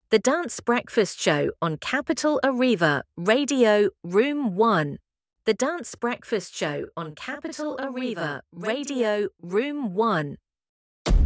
The Dance Breakfast Show on Capital Arriva, Radio, Room 1. The Dance Breakfast Show on Capital Arriva, Radio, Room 1.